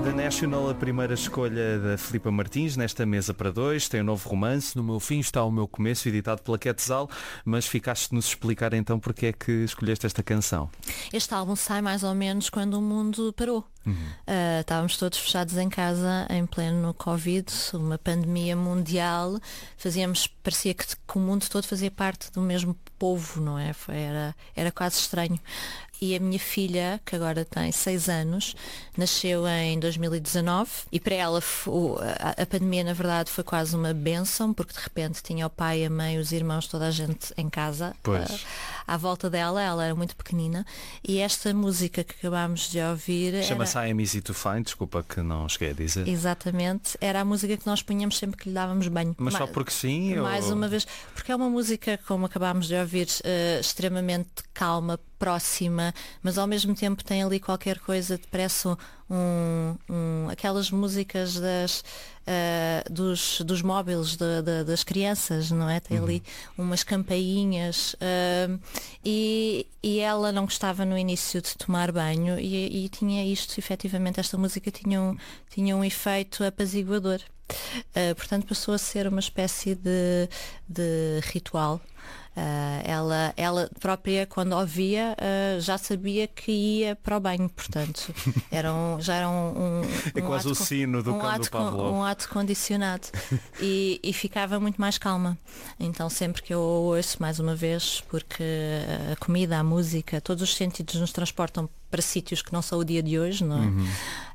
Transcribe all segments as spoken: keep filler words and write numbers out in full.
The National, a primeira escolha da Filipa Martins nesta mesa para dois. Tem um novo romance, No Meu Fim Está o Meu Começo, editado pela Quetzal. Mas ficaste de nos explicar então porque é que escolheste esta canção. Este álbum sai mais ou menos quando o mundo parou. Uhum. Uh, estávamos todos fechados em casa em pleno Covid, uma pandemia mundial. Fazíamos, parecia que, que o mundo todo fazia parte do mesmo povo, não é? Foi, era, era quase estranho. E a minha filha, que agora tem seis anos, nasceu em dois mil e dezanove e para ela a, a pandemia na verdade foi quase uma bênção, porque de repente tinha o pai, a mãe, os irmãos, toda a gente em casa uh, à volta dela. Ela era muito pequenina e esta música que acabámos de ouvir chama-se era... I Am Easy to Find, desculpa que não cheguei a dizer. Exatamente, era a música que nós punhamos sempre que lhe dávamos banho. Mas Ma- só porque sim? Mais ou... uma vez, porque é uma música, como acabámos de ouvir, uh, extremamente calma, próxima, mas ao mesmo tempo tem ali qualquer coisa de parece um, um, aquelas músicas das, uh, dos, dos móveis de, de, das crianças, não é? Tem uhum. ali umas campainhas uh, e, e ela não gostava no início de tomar banho e, e tinha isto, efetivamente, esta música tinha um, tinha um efeito apaziguador. Uh, portanto passou a ser uma espécie de, de ritual. Uh, ela, ela própria, quando ouvia, uh, já sabia que ia para o banho, portanto era um, já era um, um é quase um o sino do um cão do Pavlov. Um ato condicionado e, e ficava muito mais calma. Então sempre que eu ouço, mais uma vez, porque a comida, a música, todos os sentidos nos transportam para sítios que não são o dia de hoje, não é? Uhum.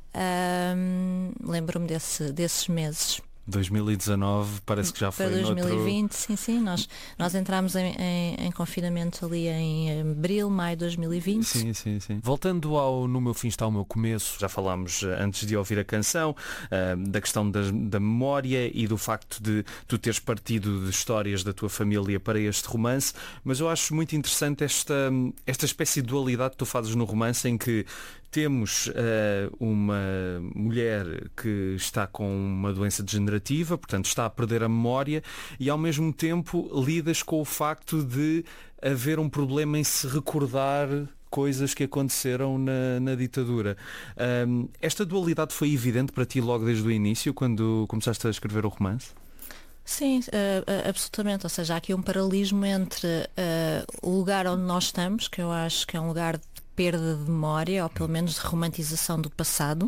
Um, lembro-me desse, desses meses. dois mil e dezanove parece que já foi para dois mil e vinte, noutro... sim, sim, nós, nós entramos em, em, em confinamento ali em abril, maio de dois mil e vinte. Sim, sim, sim. Voltando ao No Meu Fim Está o Meu Começo, já falámos antes de ouvir a canção uh, da questão da, da memória e do facto de tu teres partido de histórias da tua família para este romance, mas eu acho muito interessante esta, esta espécie de dualidade que tu fazes no romance, em que temos uh, uma mulher que está com uma doença degenerativa, portanto está a perder a memória, e ao mesmo tempo lidas com o facto de haver um problema em se recordar coisas que aconteceram na, na ditadura. Um, esta dualidade foi evidente para ti logo desde o início, quando começaste a escrever o romance? Sim, uh, absolutamente. Ou seja, há aqui um paralelismo entre uh, o lugar onde nós estamos, que eu acho que é um lugar de perda de memória, ou pelo menos de romantização do passado,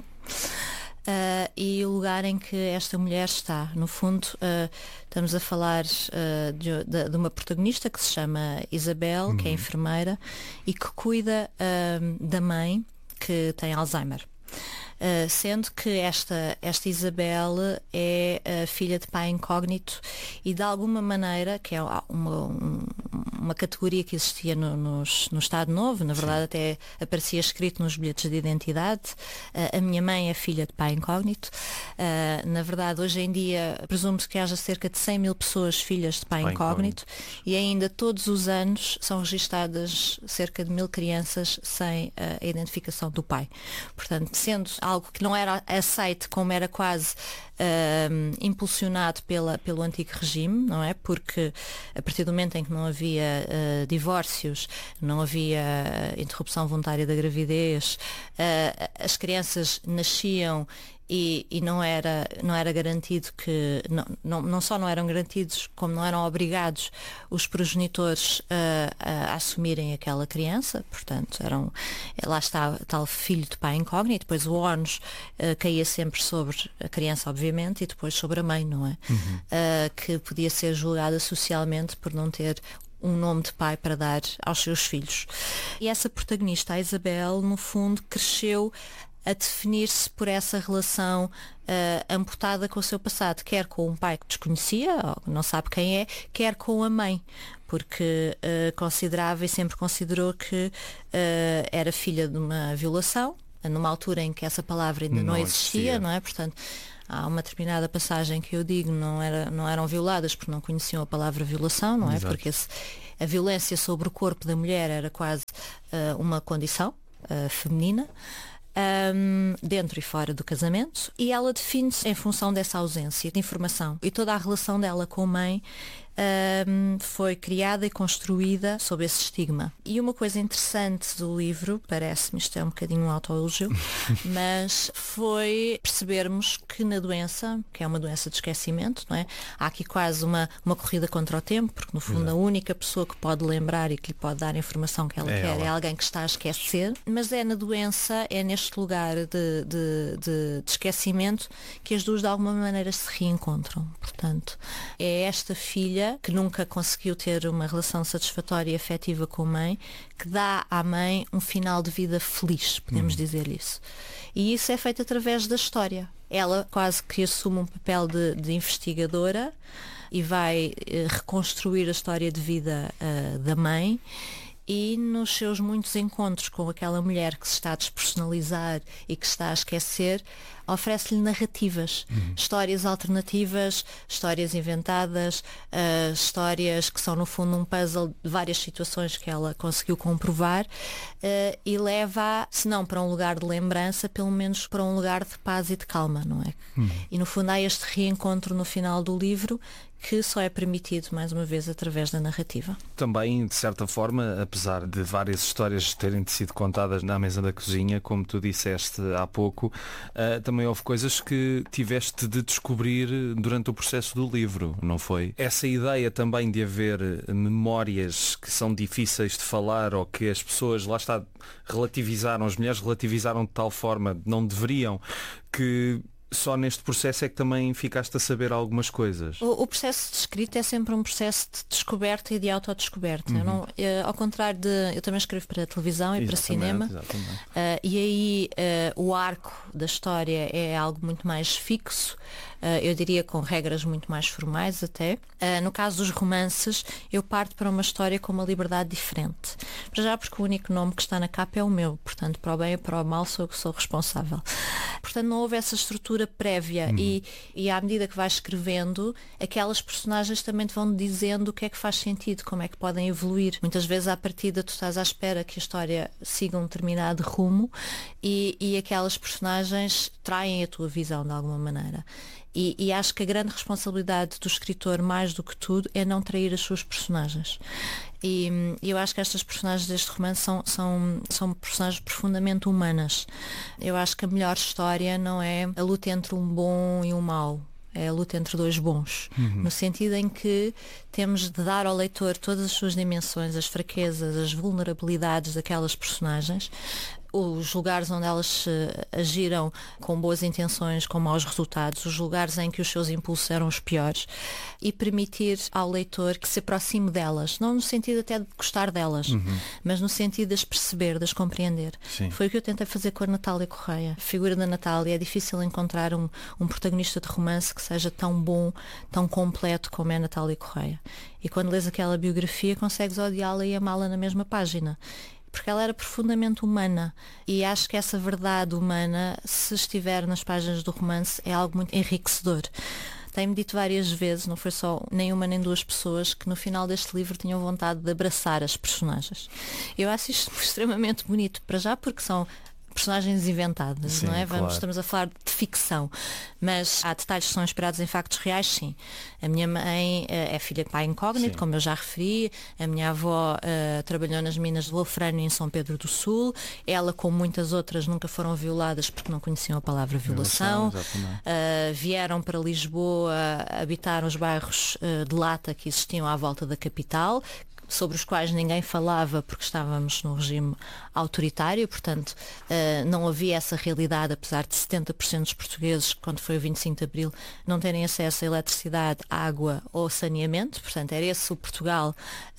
uh, e o lugar em que esta mulher está. No fundo, uh, estamos a falar uh, de, de, de uma protagonista que se chama Isabel, uhum. que é enfermeira e que cuida uh, da mãe que tem Alzheimer. Uh, sendo que esta, esta Isabel é uh, filha de pai incógnito e de alguma maneira, que é uma, um, uma categoria que existia no, nos, no Estado Novo, na verdade Sim. até aparecia escrito nos bilhetes de identidade, uh, a minha mãe é filha de pai incógnito. Uh, na verdade, hoje em dia presume-se que haja cerca de cem mil pessoas filhas de pai, pai incógnito, incógnito e ainda todos os anos são registadas cerca de mil crianças sem uh, a identificação do pai. Portanto, sendo algo que não era aceito, como era quase uh, impulsionado pela, pelo antigo regime, não é? Porque a partir do momento em que não havia uh, divórcios, não havia uh, interrupção voluntária da gravidez, uh, as crianças nasciam E, e não era, não era garantido que, não, não, não só não eram garantidos, como não eram obrigados os progenitores a, a, a assumirem aquela criança, portanto, eram, lá está tal filho de pai incógnito, depois o ónus uh, caía sempre sobre a criança, obviamente, e depois sobre a mãe, não é? Uhum. Uh, que podia ser julgada socialmente por não ter um nome de pai para dar aos seus filhos. E essa protagonista, a Isabel, no fundo, cresceu a definir-se por essa relação uh, amputada com o seu passado, quer com um pai que desconhecia, ou não sabe quem é, quer com a mãe, porque uh, considerava e sempre considerou que uh, era filha de uma violação, numa altura em que essa palavra ainda não, não existia, existia, não é? Portanto, há uma determinada passagem que eu digo, não, era, não eram violadas porque não conheciam a palavra violação, não é? Exato. Porque esse, a violência sobre o corpo da mulher era quase uh, uma condição uh, feminina. Um, dentro e fora do casamento, e ela define-se em função dessa ausência de informação, e toda a relação dela com a mãe um, foi criada e construída sob esse estigma. E uma coisa interessante do livro, parece-me, isto é um bocadinho um autoelogio, mas foi percebermos que na doença, que é uma doença de esquecimento, não é? Há aqui quase uma, uma corrida contra o tempo, porque no fundo Exato. A única pessoa que pode lembrar e que lhe pode dar a informação que ela é quer ela. É alguém que está a esquecer, mas é na doença, é neste lugar de, de, de, de esquecimento que as duas de alguma maneira se reencontram. Portanto, é esta filha que nunca conseguiu ter uma relação satisfatória e afetiva com a mãe, que dá à mãe um final de vida feliz, podemos hum. dizer isso. E isso é feito através da história. Ela quase que assume um papel de, de investigadora e vai eh, reconstruir a história de vida uh, da mãe, e nos seus muitos encontros com aquela mulher que se está a despersonalizar e que se está a esquecer, oferece-lhe narrativas, uhum. histórias alternativas, histórias inventadas, uh, histórias que são no fundo um puzzle de várias situações que ela conseguiu comprovar, uh, e leva, se não para um lugar de lembrança, pelo menos para um lugar de paz e de calma, não é? Uhum. E no fundo há este reencontro no final do livro que só é permitido, mais uma vez, através da narrativa. Também, de certa forma, apesar de várias histórias terem sido contadas na mesa da cozinha, como tu disseste há pouco, uh, também houve coisas que tiveste de descobrir durante o processo do livro, não foi? Essa ideia também de haver memórias que são difíceis de falar, ou que as pessoas, lá está, relativizaram, as mulheres relativizaram de tal forma, não deveriam, que só neste processo é que também ficaste a saber algumas coisas. O, o processo de escrita é sempre um processo de descoberta e de autodescoberta. Uhum. Eu não, eu, ao contrário de... Eu também escrevo para televisão e exatamente, para cinema. Uh, e aí uh, o arco da história é algo muito mais fixo. Uh, eu diria com regras muito mais formais até. Uh, no caso dos romances, eu parto para uma história com uma liberdade diferente. Para já porque o único nome que está na capa é o meu. Portanto, para o bem e para o mal sou eu que sou responsável. Portanto, não houve essa estrutura prévia uhum. e, e à medida que vais escrevendo, aquelas personagens também te vão dizendo o que é que faz sentido, como é que podem evoluir. Muitas vezes à partida tu estás à espera que a história siga um determinado rumo e, e aquelas personagens traem a tua visão de alguma maneira. E, e acho que a grande responsabilidade do escritor, mais do que tudo, é não trair as suas personagens. E eu acho que estas personagens deste romance são, são, são personagens profundamente humanas. Eu acho que a melhor história não é a luta entre um bom e um mau. É a luta entre dois bons. Uhum. No sentido em que temos de dar ao leitor todas as suas dimensões, as fraquezas, as vulnerabilidades daquelas personagens, os lugares onde elas uh, agiram com boas intenções, com maus resultados, os lugares em que os seus impulsos eram os piores, e permitir ao leitor que se aproxime delas, não no sentido até de gostar delas, uhum. mas no sentido de as perceber, de as compreender. Sim. Foi o que eu tentei fazer com a Natália Correia. A figura da Natália, é difícil encontrar um, um protagonista de romance que seja tão bom, tão completo como é a Natália Correia. E quando lês aquela biografia consegues odiá-la e amá-la na mesma página. Porque ela era profundamente humana e acho que essa verdade humana, se estiver nas páginas do romance, é algo muito enriquecedor. Tenho-me dito várias vezes, não foi só nem uma nem duas pessoas, que no final deste livro tinham vontade de abraçar as personagens. Eu acho isto extremamente bonito, para já porque são personagens inventadas, sim, não é? Vamos, claro. Estamos a falar de ficção, mas há detalhes que são inspirados em factos reais, sim. A minha mãe é filha de pai incógnito, sim. como eu já referi. A minha avó uh, trabalhou nas minas de wolfrânio em São Pedro do Sul. Ela, como muitas outras, nunca foram violadas porque não conheciam a palavra violação. violação uh, vieram para Lisboa, habitaram os bairros uh, de lata que existiam à volta da capital, sobre os quais ninguém falava porque estávamos num regime autoritário, portanto uh, não havia essa realidade, apesar de setenta por cento dos portugueses, quando foi o vinte e cinco de Abril, não terem acesso a eletricidade, água ou saneamento. Portanto, era esse o Portugal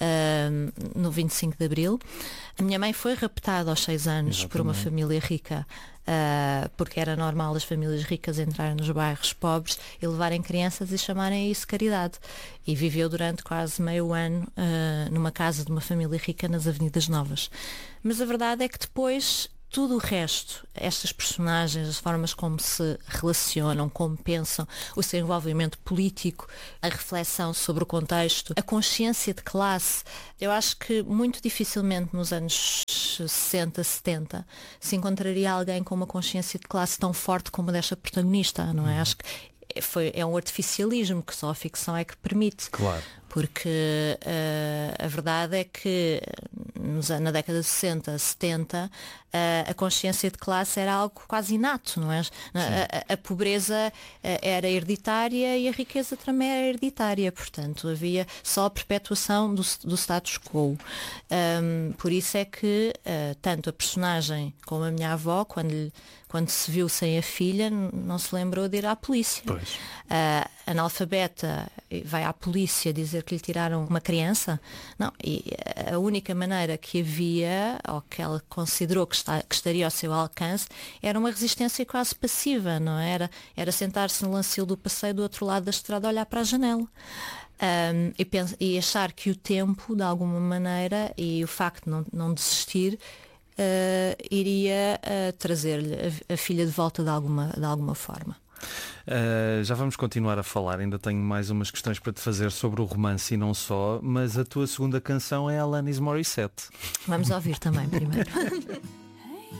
uh, no vinte e cinco de Abril. A minha mãe foi raptada aos seis anos Exatamente. Por uma família rica, Uh, porque era normal as famílias ricas entrarem nos bairros pobres e levarem crianças e chamarem a isso caridade. E viveu durante quase meio ano uh, numa casa de uma família rica nas Avenidas Novas. Mas a verdade é que depois tudo o resto, estas personagens, as formas como se relacionam, como pensam, o seu envolvimento político, a reflexão sobre o contexto, a consciência de classe, eu acho que muito dificilmente nos anos sessenta, setenta se encontraria alguém com uma consciência de classe tão forte como a desta protagonista, não é? Uhum. Acho que foi, é um artificialismo que só a ficção é que permite. Claro. porque uh, a verdade é que nos, na década de sessenta, setenta, uh, a consciência de classe era algo quase inato, não é? A, a, a pobreza uh, era hereditária e a riqueza também era hereditária, portanto havia só a perpetuação do, do status quo. Um, por isso é que uh, tanto a personagem como a minha avó, quando, lhe, quando se viu sem a filha, não se lembrou de ir à polícia. Pois. Uh, analfabeta, vai à polícia dizer que lhe tiraram uma criança? Não, e a única maneira que havia, ou que ela considerou que, está, que estaria ao seu alcance, era uma resistência quase passiva, não é? Era, era sentar-se no lancil do passeio do outro lado da estrada, olhar para a janela. Um, e, pens- e achar que o tempo, de alguma maneira, e o facto de não, não desistir, uh, iria uh, trazer-lhe a, a filha de volta de alguma, de alguma forma. Uh, já vamos continuar a falar, ainda tenho mais umas questões para te fazer sobre o romance e não só, mas a tua segunda canção é Alanis Morissette. Vamos ouvir também primeiro.